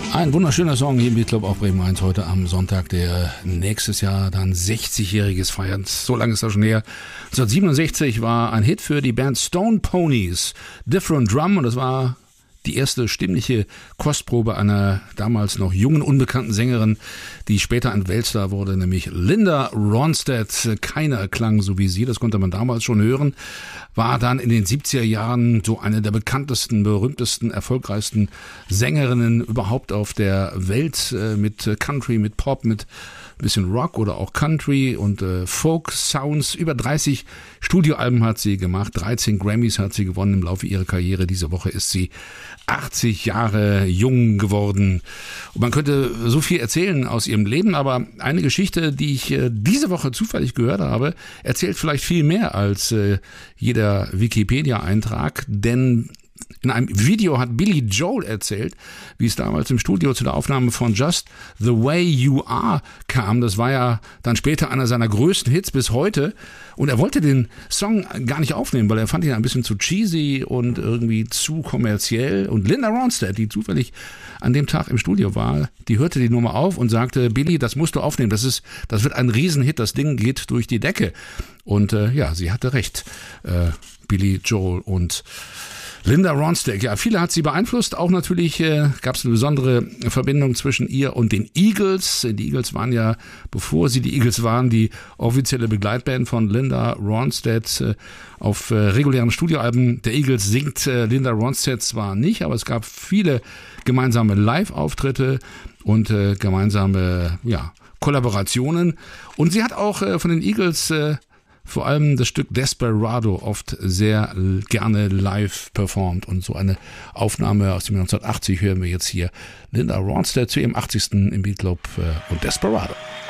Ein wunderschöner Song hier im Beatclub auf Bremen 1 heute am Sonntag, der nächstes Jahr dann 60-Jähriges feiert. So lange ist das schon her. 1967 war ein Hit für die Band Stone Ponies, Different Drum, und das war die erste stimmliche Kostprobe einer damals noch jungen, unbekannten Sängerin, die später ein Weltstar wurde, nämlich Linda Ronstadt. Keiner klang so wie sie, das konnte man damals schon hören. War dann in den 70er Jahren so eine der bekanntesten, berühmtesten, erfolgreichsten Sängerinnen überhaupt auf der Welt, mit Country, mit Pop, mit ein bisschen Rock oder auch Country und Folk-Sounds. Über 30 Studioalben hat sie gemacht, 13 Grammys hat sie gewonnen im Laufe ihrer Karriere. Diese Woche ist sie 80 Jahre jung geworden. Und man könnte so viel erzählen aus ihrem Leben, aber eine Geschichte, die ich diese Woche zufällig gehört habe, erzählt vielleicht viel mehr als jeder Wikipedia-Eintrag, denn in einem Video hat Billy Joel erzählt, wie es damals im Studio zu der Aufnahme von Just the Way You Are kam. Das war ja dann später einer seiner größten Hits bis heute. Und er wollte den Song gar nicht aufnehmen, weil er fand ihn ein bisschen zu cheesy und irgendwie zu kommerziell. Und Linda Ronstadt, die zufällig an dem Tag im Studio war, die hörte die Nummer auf und sagte, Billy, das musst du aufnehmen. Das wird ein Riesenhit. Das Ding geht durch die Decke. Und ja, sie hatte recht. Billy Joel und Linda Ronstadt, ja, viele hat sie beeinflusst. Auch natürlich gab es eine besondere Verbindung zwischen ihr und den Eagles. Die Eagles waren ja, bevor sie die Eagles waren, die offizielle Begleitband von Linda Ronstadt. Auf regulären Studioalben der Eagles singt Linda Ronstadt zwar nicht, aber es gab viele gemeinsame Live-Auftritte und gemeinsame Kollaborationen. Und sie hat auch von den Eagles vor allem das Stück Desperado oft sehr gerne live performt. Und so eine Aufnahme aus dem Jahr 1980 hören wir jetzt hier. Linda Ronstadt zu ihrem 80. im Beatclub und Desperado.